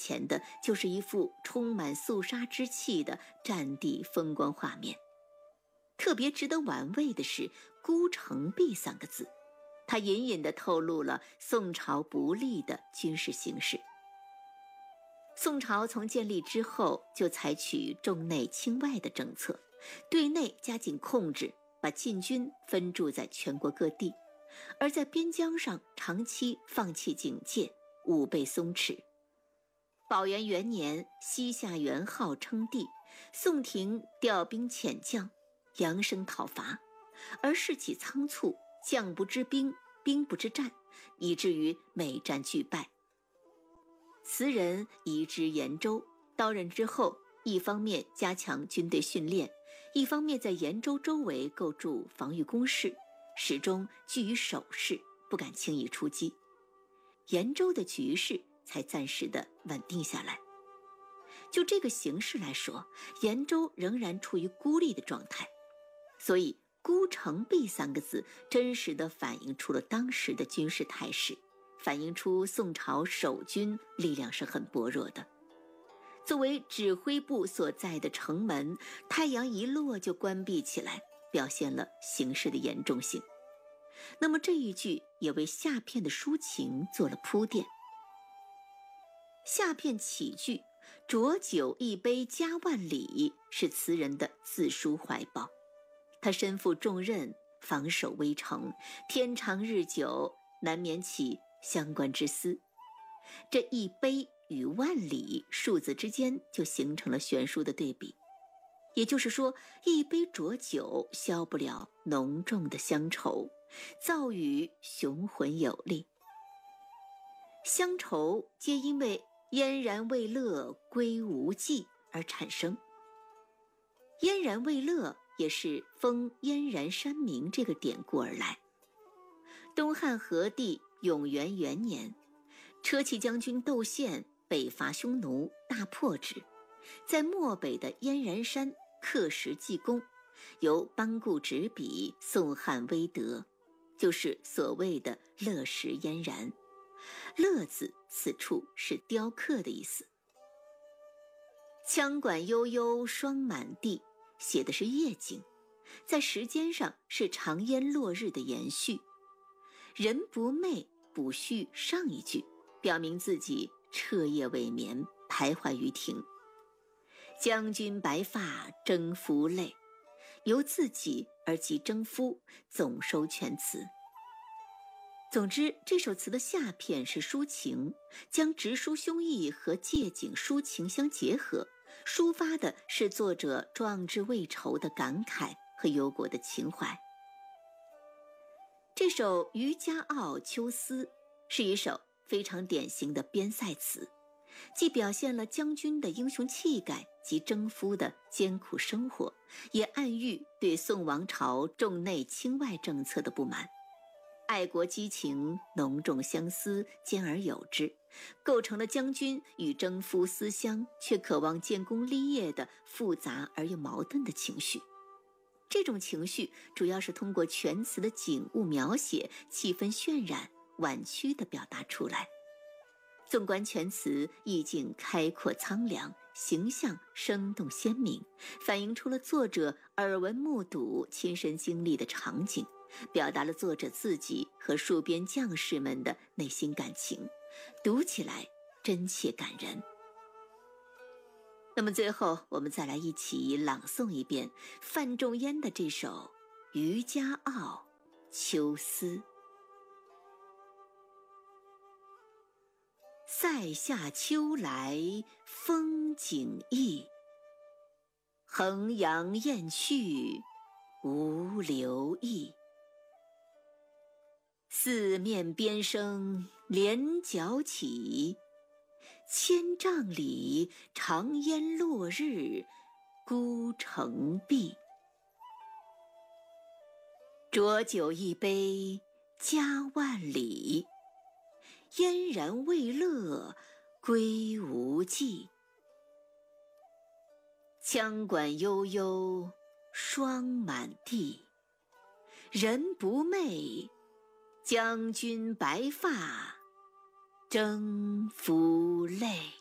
前的就是一幅充满肃杀之气的战地风光画面。特别值得玩味的是“孤城闭”3个字，它隐隐地透露了宋朝不利的军事形势。宋朝从建立之后就采取重内轻外的政策，对内加紧控制，把禁军分驻在全国各地，而在边疆上长期放弃警戒，武备松弛。宝元元年，西夏元昊称帝，宋廷调兵遣将，扬声讨伐，而士气仓促，将不知兵，兵不知战，以至于每战俱败。词人移之延州，到任之后，一方面加强军队训练，一方面在延州周围构筑防御工事，始终居于守势，不敢轻易出击。延州的局势才暂时的稳定下来。就这个形势来说，延州仍然处于孤立的状态，所以孤城闭3个字真实地反映出了当时的军事态势，反映出宋朝守军力量是很薄弱的。作为指挥部所在的城门，太阳一落就关闭起来，表现了形势的严重性。那么这一句也为下片的抒情做了铺垫。下片起句“浊酒一杯家万里”是词人的自抒怀抱。他身负重任，防守危城，天长日久，难免起相关之思。这一杯与万里数字之间就形成了悬殊的对比，也就是说，一杯浊酒消不了浓重的乡愁，造语雄浑有力。乡愁皆因为燕然未勒，归无计而产生。燕然未勒也是封燕然山名这个典故而来。东汉和帝永元元年，车骑将军窦宪北伐匈奴，大破之，在漠北的燕然山刻石记功，由班固执笔，宋汉威德，就是所谓的勒石燕然。勒字此处是雕刻的意思。羌管悠悠霜满地写的是夜景，在时间上是长烟落日的延续。人不寐补叙上一句，表明自己彻夜未眠，徘徊于庭。将军白发征夫泪，由自己而及征夫，总收全词。总之，这首词的下片是抒情，将直抒胸臆和借景抒情相结合，抒发的是作者壮志未酬的感慨和忧国的情怀。这首《渔家傲·秋思》是一首非常典型的边塞词，既表现了将军的英雄气概及征夫的艰苦生活，也暗喻对宋王朝重内轻外政策的不满。爱国激情浓重相思，兼而有之，构成了将军与征夫思乡却渴望建功立业的复杂而又矛盾的情绪。这种情绪主要是通过全词的景物描写，气氛渲染，婉曲地表达出来。纵观全词，意境开阔苍凉，形象生动鲜明，反映出了作者耳闻目睹、亲身经历的场景，表达了作者自己和戍边将士们的内心感情，读起来真切感人。那么最后，我们再来一起朗诵一遍范仲淹的这首《渔家傲·秋思》。塞下秋来风景异，衡阳雁去无留意。四面边声连角起，千丈里长烟落日孤城闭。浊酒一杯家万里，燕然未勒归无计。羌管悠悠霜满地，人不寐，将军白发征夫泪。